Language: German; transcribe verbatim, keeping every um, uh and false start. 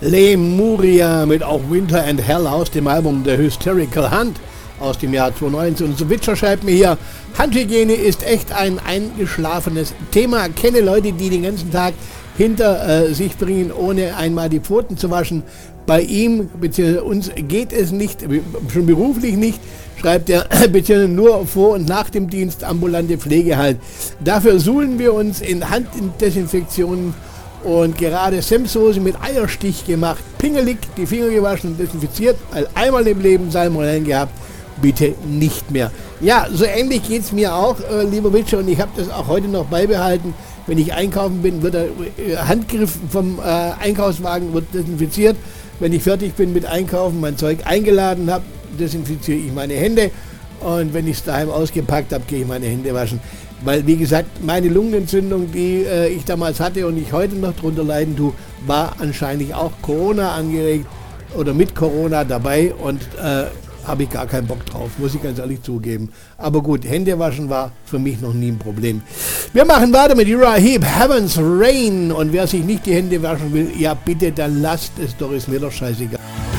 Lemuria mit auch Winter and Hell aus dem Album The Hysterical Hunt aus dem Jahr zweitausendneunzehn. Und so Witscher schreibt mir hier, Handhygiene ist echt ein eingeschlafenes Thema. Kenne Leute, die den ganzen Tag hinter äh, sich bringen, ohne einmal die Pfoten zu waschen. Bei ihm, beziehungsweise uns, geht es nicht, schon beruflich nicht, schreibt er, beziehungsweise nur vor und nach dem Dienst, ambulante Pflege halt. Dafür suhlen wir uns in Handdesinfektionen und gerade Senfsoße mit Eierstich gemacht, pingelig, die Finger gewaschen und desinfiziert, weil einmal im Leben Salmonellen gehabt, bitte nicht mehr. Ja, so ähnlich geht es mir auch, äh, lieber Witscher, und ich habe das auch heute noch beibehalten. Wenn ich einkaufen bin, wird der äh, Handgriff vom äh, Einkaufswagen wird desinfiziert. Wenn ich fertig bin mit Einkaufen, mein Zeug eingeladen habe, desinfiziere ich meine Hände. Und wenn ich es daheim ausgepackt habe, gehe ich meine Hände waschen. Weil, wie gesagt, meine Lungenentzündung, die äh, ich damals hatte und ich heute noch drunter leiden tue, war anscheinend auch Corona angeregt oder mit Corona dabei. Und äh, habe ich gar keinen Bock drauf, muss ich ganz ehrlich zugeben. Aber gut, Hände waschen war für mich noch nie ein Problem. Wir machen weiter mit Uriah Heep, Heaven's Rain. Und wer sich nicht die Hände waschen will, ja bitte, dann lasst es doch, ist mir doch scheißegal.